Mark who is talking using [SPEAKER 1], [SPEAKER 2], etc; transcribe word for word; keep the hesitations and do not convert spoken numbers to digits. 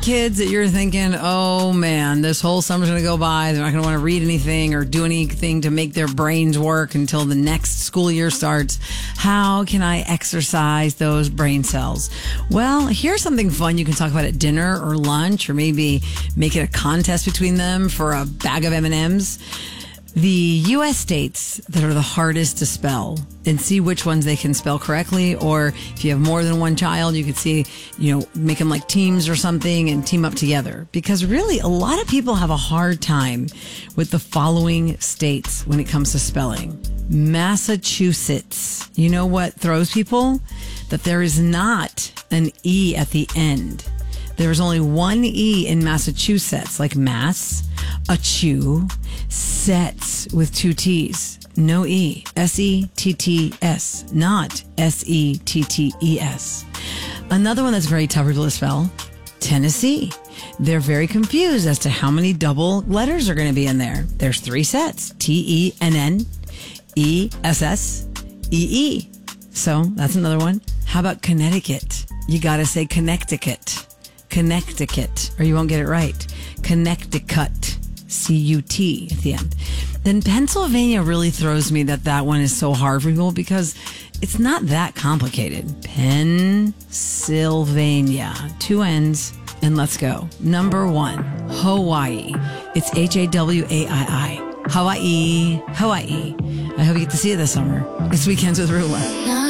[SPEAKER 1] Kids that you're thinking, oh man, this whole summer's going to go by. They're not going to want to read anything or do anything to make their brains work until the next school year starts. How can I exercise those brain cells? Well, here's something fun you can talk about at dinner or lunch, or maybe make it a contest between them for a bag of M and M's. The U S states that are the hardest to spell, and see which ones they can spell correctly. Or if you have more than one child, you could see, you know, make them like teams or something and team up together. Because really, a lot of people have a hard time with the following states when it comes to spelling. Massachusetts. You know what throws people? That there is not an E at the end. There's only one E in Massachusetts, like mass, a chew, sets with two T's. No E. S E T T S, not S E T T E S. Another one that's very tough to spell, Tennessee. They're very confused as to how many double letters are going to be in there. There's three sets, T E N N, E S S, E E. So that's another one. How about Connecticut? You got to say Connecticut. Connecticut, or you won't get it right. Connecticut, C U T at the end. Then Pennsylvania really throws me that that one is so hard for people because it's not that complicated. Pennsylvania, two N's, and let's go. Number one, Hawaii. It's H A W A I I. Hawaii, Hawaii. I hope you get to see it this summer. It's Weekends with Rula.